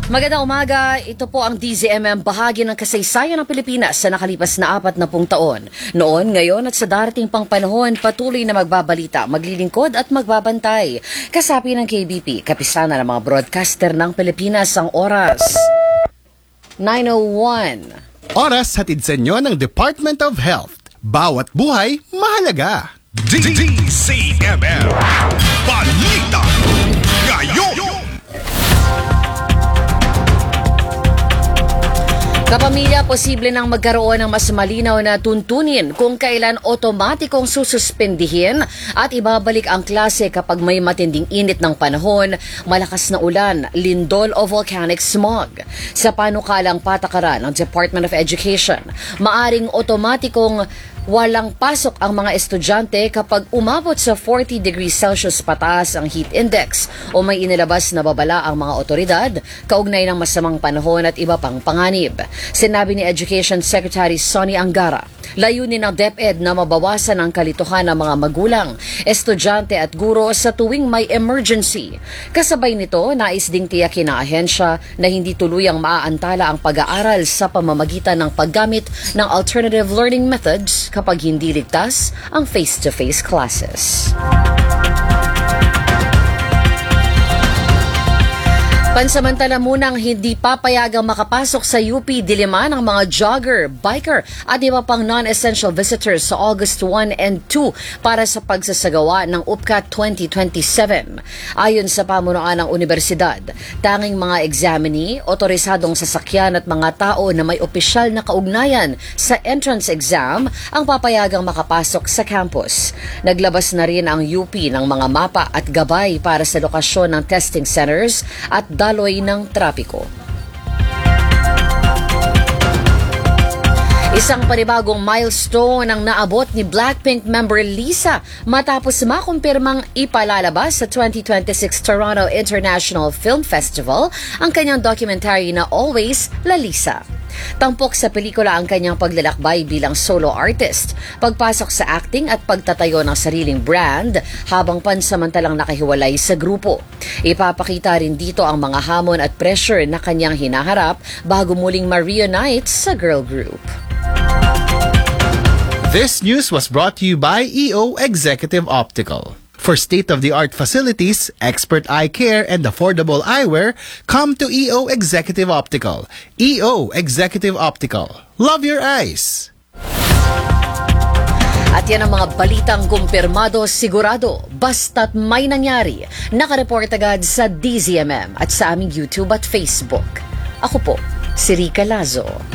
Magandang umaga, ito po ang DZMM, bahagi ng kasaysayan ng Pilipinas sa nakalipas na 40 taon. Noon, ngayon at sa darating pang panahon, patuloy na magbabalita, maglilingkod at magbabantay. Kasapi ng KBP, kapisana ng mga broadcaster ng Pilipinas ang oras. 9:01. Oras hatid sa inyo ng Department of Health. Bawat buhay, mahalaga. DZMM Balita Ngayon. Kapamilya, posible nang magkaroon ng mas malinaw na tuntunin kung kailan otomatikong sususpendihin at ibabalik ang klase kapag may matinding init ng panahon, malakas na ulan, lindol o volcanic smog. Sa panukalang patakaran ng Department of Education, maaring otomatikong walang pasok ang mga estudyante kapag umabot sa 40 degrees Celsius pataas ang heat index o may inilabas na babala ang mga otoridad kaugnay ng masamang panahon at iba pang panganib. Sinabi ni Education Secretary Sonny Angara, layunin ng DepEd na mabawasan ang kalituhan ng mga magulang, estudyante at guro sa tuwing may emergency. Kasabay nito, nais ding tiyakin ng ahensya na hindi tuluyang maaantala ang pag-aaral sa pamamagitan ng paggamit ng alternative learning methods kapag hindi ligtas ang face-to-face classes. Pansamantala munang hindi papayagang makapasok sa UP Diliman ang mga jogger, biker at iba pang non-essential visitors sa August 1 and 2 para sa pagsasagawa ng UPCAT 2027. Ayon sa pamunuan ng universidad, tanging mga examinee, otorisadong sasakyan at mga tao na may opisyal na kaugnayan sa entrance exam ang papayagang makapasok sa campus. Naglabas na rin ang UP ng mga mapa at gabay para sa lokasyon ng testing centers at daloy ng trapiko. Isang panibagong milestone ang naabot ni Blackpink member Lisa matapos makumpirmang ipalalabas sa 2026 Toronto International Film Festival ang kanyang documentary na Always La Lisa. Tampok sa pelikula ang kanyang paglalakbay bilang solo artist, pagpasok sa acting at pagtatayo ng sariling brand habang pansamantalang nakahiwalay sa grupo. Ipapakita rin dito ang mga hamon at pressure na kanyang hinaharap bago muling ma-reunite sa girl group. This news was brought to you by EO Executive Optical. For state-of-the-art facilities, expert eye care, and affordable eyewear, come to EO Executive Optical. EO Executive Optical. Love your eyes! At yan ang mga balitang kumpirmado, sigurado, basta't may nangyari. Nakareport agad sa DZMM at sa aming YouTube at Facebook. Ako po, si Rica Lazo.